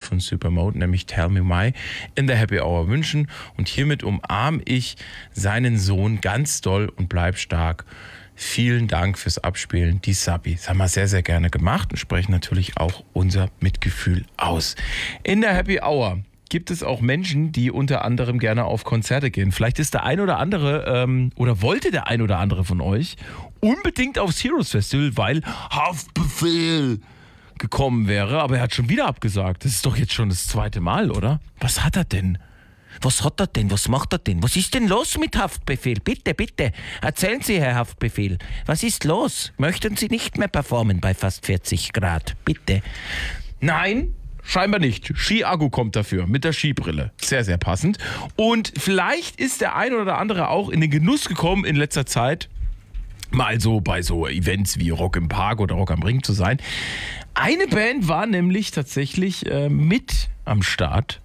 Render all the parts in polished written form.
von Supermode, nämlich Tell Me Why, in der Happy Hour wünschen. Und hiermit umarme ich seinen Sohn ganz doll und bleib stark. Vielen Dank fürs Abspielen, die Sabi. Das haben wir sehr, sehr gerne gemacht und sprechen natürlich auch unser Mitgefühl aus. In der Happy Hour gibt es auch Menschen, die unter anderem gerne auf Konzerte gehen. Vielleicht ist der ein oder andere oder wollte der ein oder andere von euch unbedingt aufs Heroes Festival, weil Haftbefehl gekommen wäre, aber er hat schon wieder abgesagt. Das ist doch jetzt schon das zweite Mal, oder? Was hat er denn? Was hat er denn? Was macht er denn? Was ist denn los mit Haftbefehl? Bitte, bitte. Erzählen Sie, Herr Haftbefehl. Was ist los? Möchten Sie nicht mehr performen bei fast 40 Grad? Bitte. Nein, scheinbar nicht. Ski-Akku kommt dafür mit der Skibrille. Sehr, sehr passend. Und vielleicht ist der ein oder andere auch in den Genuss gekommen in letzter Zeit, mal so bei so Events wie Rock im Park oder Rock am Ring zu sein. Eine Band war nämlich tatsächlich mit am Start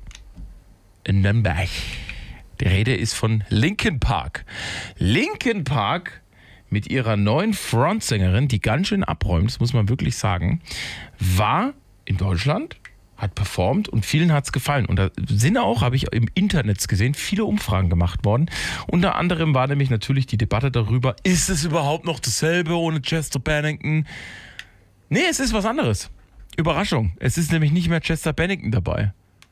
in Nürnberg. Die Rede ist von Linkin Park. Linkin Park mit ihrer neuen Frontsängerin, die ganz schön abräumt, das muss man wirklich sagen, war in Deutschland, hat performt und vielen hat es gefallen. Und da sind auch, habe ich im Internet gesehen, viele Umfragen gemacht worden. Unter anderem war nämlich natürlich die Debatte darüber, ist es überhaupt noch dasselbe ohne Chester Bennington? Nee, es ist was anderes. Überraschung. Es ist nämlich nicht mehr Chester Bennington dabei.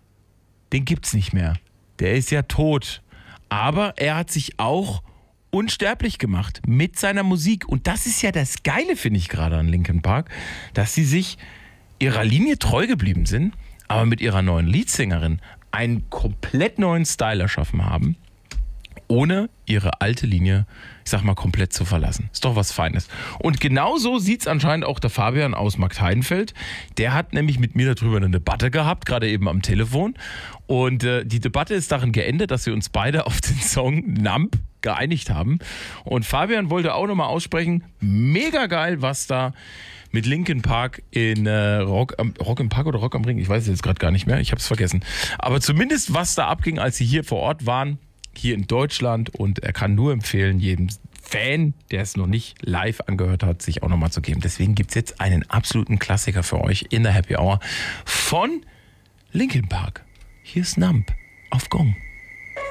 Den gibt's nicht mehr. Der ist ja tot. Aber er hat sich auch unsterblich gemacht mit seiner Musik. Und das ist ja das Geile, finde ich gerade an Linkin Park, dass sie sich ihrer Linie treu geblieben sind, aber mit ihrer neuen Leadsängerin einen komplett neuen Style erschaffen haben, ohne ihre alte Linie, ich sag mal, komplett zu verlassen. Ist doch was Feines. Und genauso sieht's anscheinend auch der Fabian aus Markt Heidenfeld. Der hat nämlich mit mir darüber eine Debatte gehabt, gerade eben am Telefon. Und die Debatte ist darin geendet, dass wir uns beide auf den Song Numb geeinigt haben. Und Fabian wollte auch nochmal aussprechen, mega geil, was da mit Linkin Park in Rock im Park oder Rock am Ring, ich weiß es jetzt gerade gar nicht mehr, ich habe es vergessen. Aber zumindest, was da abging, als sie hier vor Ort waren, hier in Deutschland, und er kann nur empfehlen, jedem Fan, der es noch nicht live angehört hat, sich auch nochmal zu geben. Deswegen gibt es jetzt einen absoluten Klassiker für euch in der Happy Hour von Linkin Park. Hier ist Numb auf Gong.